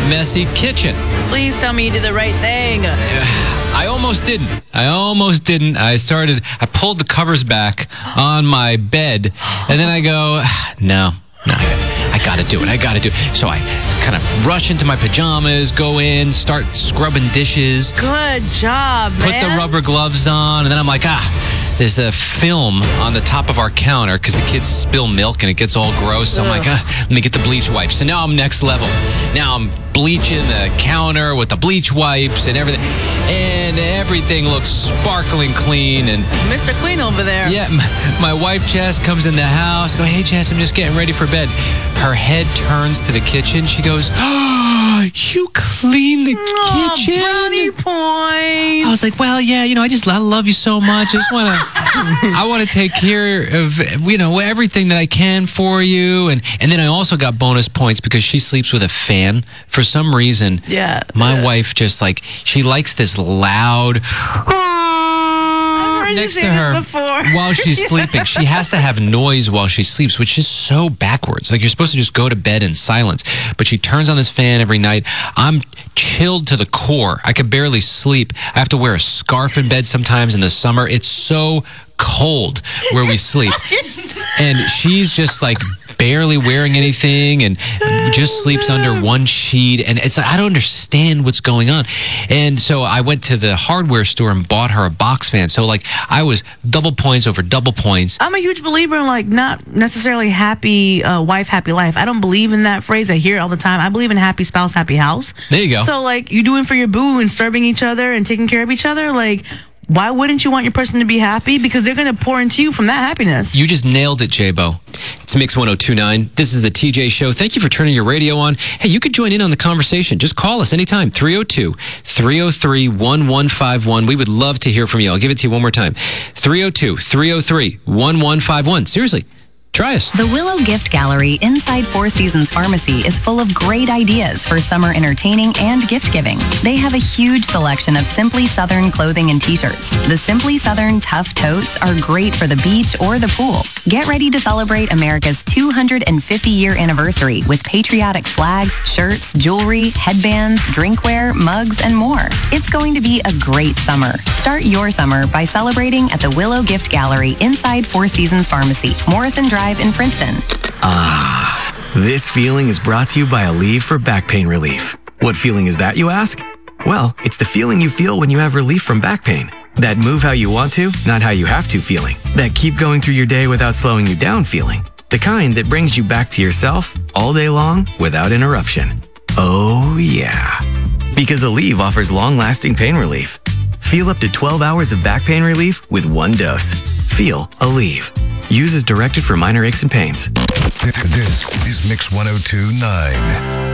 messy kitchen. Please tell me you did the right thing. I almost didn't. I pulled the covers back on my bed, and then I go, no, I got to do it. So I kind of rush into my pajamas, go in, start scrubbing dishes. Good job, Put man. the rubber gloves on, and then I'm like, there's a film on the top of our counter because the kids spill milk and it gets all gross. So I'm like, let me get the bleach wipes. So now I'm next level. Now I'm bleaching the counter with the bleach wipes and everything. And everything looks sparkling clean. And Mr. Clean over there. yeah, my wife Jess comes in the house. I go, hey Jess, I'm just getting ready for bed. Her head turns to the kitchen. She goes, oh, you clean the kitchen? Brownie points. I was like, well, yeah, I love you so much. I want to take care of, everything that I can for you. And then I also got bonus points because she sleeps with a fan. For some reason, my wife just she likes this loud next to her while she's sleeping. She has to have noise while she sleeps, which is so backwards. You're supposed to just go to bed in silence, but she turns on this fan every night. I'm chilled to the core. I could barely sleep. I have to wear a scarf in bed sometimes in the summer. It's so cold where we sleep. And she's just barely wearing anything and just sleeps under one sheet. And it's I don't understand what's going on. And so I went to the hardware store and bought her a box fan. So I was double points over double points. I'm a huge believer in not necessarily happy wife, happy life. I don't believe in that phrase. I hear it all the time. I believe in happy spouse, happy house. There you go. So you doing for your boo and serving each other and taking care of each other, why wouldn't you want your person to be happy? Because they're going to pour into you from that happiness. You just nailed it, J-Bo. It's Mix 102.9. This is the TJ Show. Thank you for turning your radio on. Hey, you could join in on the conversation. Just call us anytime. 302-303-1151. We would love to hear from you. I'll give it to you one more time. 302-303-1151. Seriously. Try us. The Willow Gift Gallery inside Four Seasons Pharmacy is full of great ideas for summer entertaining and gift giving. They have a huge selection of Simply Southern clothing and t-shirts. The Simply Southern Tough Totes are great for the beach or the pool. Get ready to celebrate America's 250-year anniversary with patriotic flags, shirts, jewelry, headbands, drinkware, mugs, and more. It's going to be a great summer. Start your summer by celebrating at the Willow Gift Gallery inside Four Seasons Pharmacy, Morrison Drive in Princeton. This feeling is brought to you by Aleve for back pain relief. What feeling is that, you ask? Well, it's the feeling you feel when you have relief from back pain. That move how you want to, not how you have to feeling. That keep going through your day without slowing you down feeling. The kind that brings you back to yourself all day long without interruption. Oh yeah. Because Aleve offers long-lasting pain relief. Feel up to 12 hours of back pain relief with one dose. Feel Aleve. Use as directed for minor aches and pains. This is Mix 102.9.